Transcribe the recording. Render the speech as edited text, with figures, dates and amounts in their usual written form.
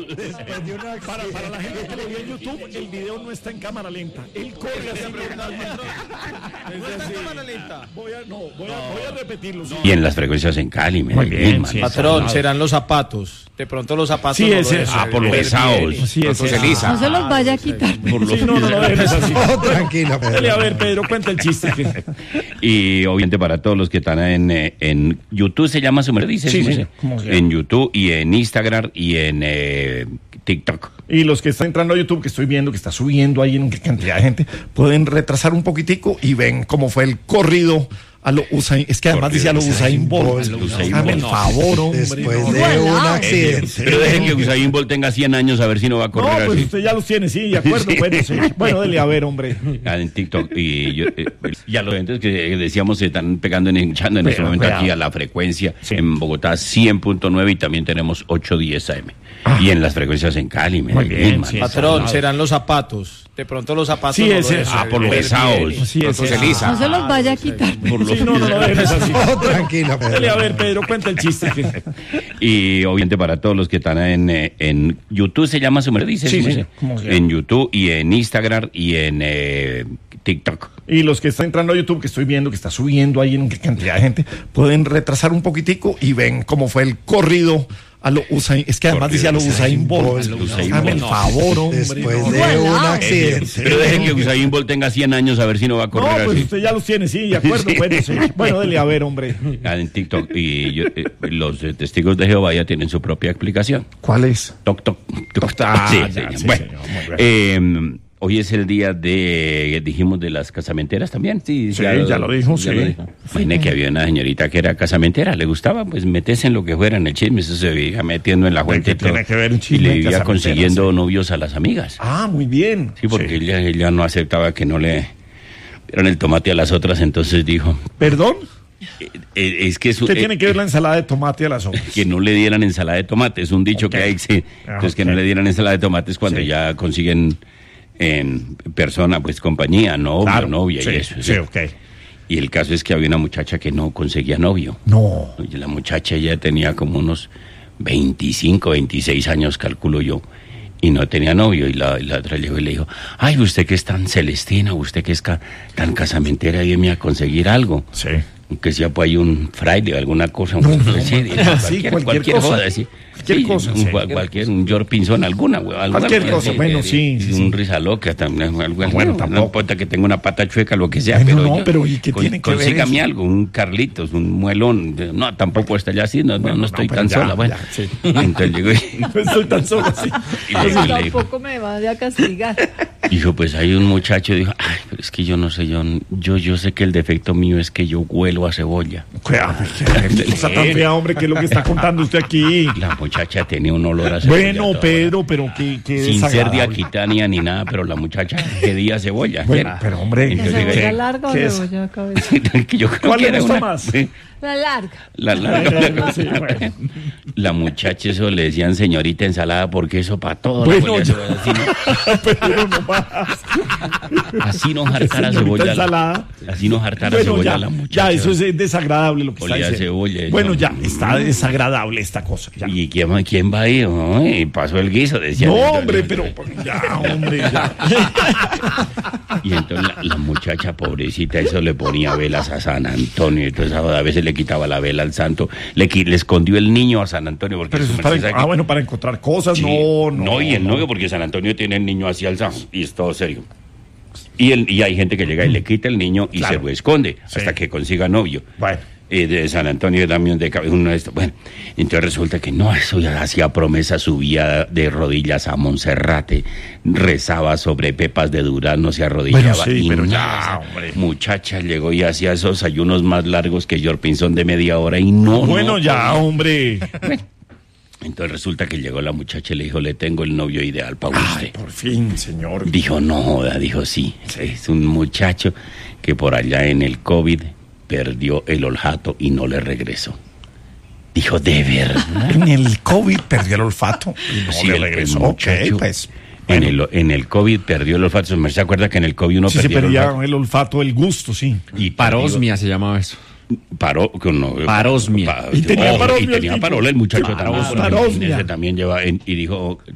Para la gente que lo vio en YouTube, el video no está en cámara lenta. Él corre así. ¿No está en cámara lenta? Voy a repetirlo. Sí. Y en las frecuencias en Cali, Muy bien, man. sí. Patrón, serán los zapatos. De pronto los zapatos. Sí, no ese lo es. Por los pesados. Sí, ese es. Elisa. No se los vaya a quitar. Por los Sí, no, déjenos así. Tranquilo, Pedro. Dele, a ver, Pedro, cuenta el chiste. Y obviamente para todos los que están en YouTube, se llama Sumer, dice. Sí, ¿cómo sí, se- ¿cómo se llama? En YouTube y en Instagram y en TikTok. Y los que están entrando a YouTube, que estoy viendo que está subiendo ahí en qué cantidad de gente, pueden retrasar un poquitico y ven cómo fue el corrido a lo Usain. Es que además dice a lo Usain Bolt. Hágame el favor, hombre. Después no. de un Bueno. accidente. Pero dejen que Usain Bolt tenga 100 años a ver si no va a No, correr pues así. usted ya los tiene, sí, de acuerdo. Sí. Bueno, sí. Bueno, dele a ver, hombre. En TikTok y a los oyentes que decíamos se están pegando hinchando en este Pero, momento cuidado. aquí a la frecuencia Sí. en Bogotá 100.9 y también tenemos 810 AM y en las frecuencias en Cali. Muy bien, man. sí. Patrón, serán los zapatos. De pronto los zapatos. Sí, no lo ese es. dejan. por los pesados. Sí, ese es. Elisa. No se los vaya a quitar. Por los Sí, no, déjenos así. Tranquilo, Dele, a Pedro. ver, Pedro, cuenta el chiste. Y obviamente para todos los que están en YouTube, se llama Sumer, dice. Sí, ¿cómo sí. se- ¿Cómo se llama? En YouTube y en Instagram y en TikTok. Y los que están entrando a YouTube, que estoy viendo que está subiendo ahí en qué cantidad de gente, pueden retrasar un poquitico y ven cómo fue el corrido a lo Usain. Es que además dice a lo Usain Bolt. Usain Hágame el Bolt. favor, hombre. Después no. de un Bueno. accidente. Pero dejen que Usain Bolt tenga 100 años a ver si no va a No, correr pues así. usted ya los tiene, sí, de acuerdo. Sí. Bueno, sí. Bueno, dele a ver, hombre. En TikTok y los testigos de Jehová ya tienen su propia explicación. ¿Cuál es? Toc, toc, toc. Ah, Sí, ya, sí, sí, bueno, señor, muy hoy es el día dijimos, de las casamenteras también. Sí, Sí, ya lo dijo, sí. Imagine que había una señorita que era casamentera, le gustaba, pues meterse en lo que fuera en el chisme, eso se iba metiendo en la fuente. ¿Qué tiene que ver el y chisme le de iba casamentera, consiguiendo sí? novios a las amigas. Ah, muy bien. Sí, porque ella no aceptaba que no le dieran el tomate a las otras, entonces dijo, ¿Perdón? es que Usted tiene que ver la ensalada de tomate a las otras. que no le dieran ensalada de tomate, es un dicho Ok. que hay, sí. Entonces que no Ok. le dieran ensalada de tomate es cuando Sí. ya consiguen en persona, pues compañía, novio, Claro, novia sí, y eso. sí, ok. Y el caso es que había una muchacha que no conseguía novio. No. Y la muchacha ya tenía como unos 25, 26 años, calculo yo, y no tenía novio. Y la otra llegó y le dijo, ay, usted que es tan celestina, usted que es tan casamentera, ayúdeme a conseguir algo. Sí. Que sea pues hay un fraile o alguna cosa. No, un- no, sí, sí, cualquier cosa. joda, sí. Cualquier Sí, cosa, un, sí. cualquier, un George Pinzón, alguna, güey. Cualquier cosa, bueno, sí, sí, Un sí. risa loca también. Bueno, No tampoco. importa que tenga una pata chueca, lo que sea. Bueno, pero no, yo- pero ¿y qué tiene que ver consígame eso? algo, un Carlitos, un muelón. No, tampoco está ya así, no, Bueno, no no, estoy pero tan ya, sola. Bueno, ya, sí. entonces llegó y No estoy tan solo así. y le dijo, Tampoco me vaya a castigar. dijo, pues hay un muchacho, dijo, ay, pero es que yo no sé, yo sé que el defecto mío es que yo huelo a cebolla. Cuidado, qué cosa tan fea, hombre, que es lo que está contando usted aquí. La muchacha tenía un olor a cebolla. Bueno, toda. Pedro, pero qué Sin ser de desagradable. Aquitania ni nada, pero la muchacha pedía cebolla. Bueno, pero hombre, ¿La Entonces, cebolla ¿qué? larga o ¿Qué es? cebolla cabeza? Que yo creo ¿Cuál que le era gusta una- más? Sí, La larga. la Sí, bueno. La muchacha eso le decían señorita ensalada porque eso para todo. Bueno, la ya. cebolla, así, ¿no? Pero no más. Así nos hartara Señorita cebolla. ensalada. Así nos hartara Bueno, cebolla ya, la muchacha. ya, eso es desagradable lo que está Olía a diciendo. cebolla, Bueno, no. ya, está desagradable esta cosa. Ya. ¿Y quién va ahí? Ay, pasó el guiso, decía. No, Entonces, hombre, pero ya, hombre, ya. Y entonces la muchacha pobrecita, eso le ponía velas a San Antonio. Entonces a veces le quitaba la vela al santo. Le escondió el niño a San Antonio. Porque Pero eso su es para, merced sabe que- bueno, para encontrar cosas, Sí. no. Y el novio, porque San Antonio tiene el niño hacia el santo. Y es todo serio. Y hay gente que llega y le quita el niño y Claro. se lo esconde Sí. hasta que consiga novio. Bueno. De San Antonio también de uno de estos. Bueno, entonces resulta que no, eso ya hacía promesa, subía de rodillas a Monserrate, rezaba sobre pepas de durazno, se arrodillaba. Bueno, sí, y pero nada, ya, esa hombre. muchacha llegó y hacía esos ayunos más largos que George Pinzón de media hora y no. Bueno, no ya, podía. hombre. Entonces resulta que llegó la muchacha y le dijo, le tengo el novio ideal para Ay, usted. por fin, señor. Dijo, no joda, dijo, sí, es un muchacho que por allá en el COVID perdió el olfato y no le regresó. Dijo, ¿de verdad? En el COVID perdió el olfato y no Sí, le el regresó. muchacho, Ok, pues. En el COVID perdió el olfato. ¿Se acuerda que en el COVID uno Sí, se perdió el perdía olfato? el olfato, el gusto, sí. Y Parosmia se llamaba eso. paró con Parosmia. Y tenía parosmia y tenía el tipo. parola el muchacho Claro, también. parosmia. Ese también lleva y dijo